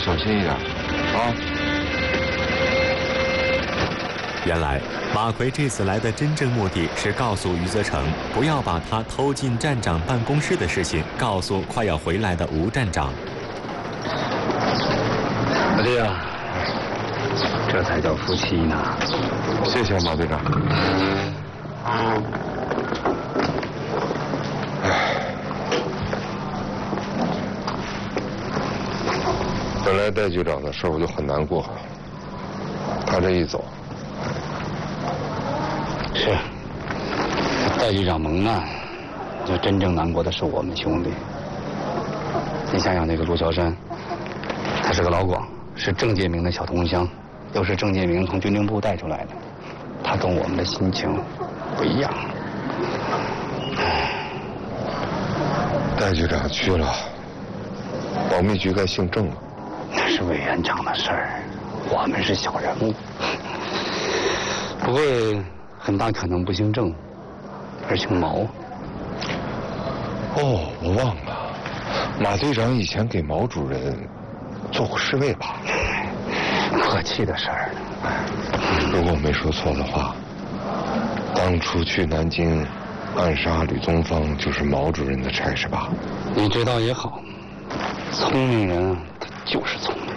小心一点啊！ 原来马奎这次来的真正目的是告诉余则成，不要把他偷进站长办公室的事情告诉快要回来的吴站长。 老弟啊，这才叫夫妻呢。 谢谢马队长。本来戴局长的事我就很难过，他这一走， 是戴局长蒙难，就真正难过的是我们兄弟。你想想那个陆桥山，他是个老广，是郑介明的小同乡，又是郑介明从军令部带出来的，他跟我们的心情不一样。 戴局长去了，保密局该姓郑了。 那是委员长的事儿，我们是小人物。不过很大可能不姓郑，而姓毛。 哦，我忘了，马队长以前给毛主任做过侍卫吧？ 可气的事儿。 如果我没说错的话，当初去南京暗杀吕宗芳就是毛主任的差事吧？ 你知道也好，聪明人啊，他就是聪明。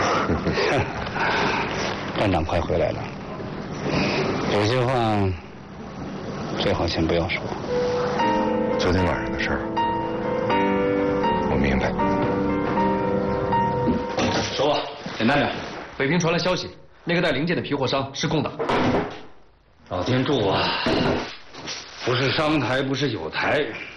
站长快回来了，有些话最好先不要说。 昨天晚上的事儿，我明白。 说吧，简单点。北平传来消息，那个带零件的皮货商是共党。 老天助啊！不是商台，不是有台，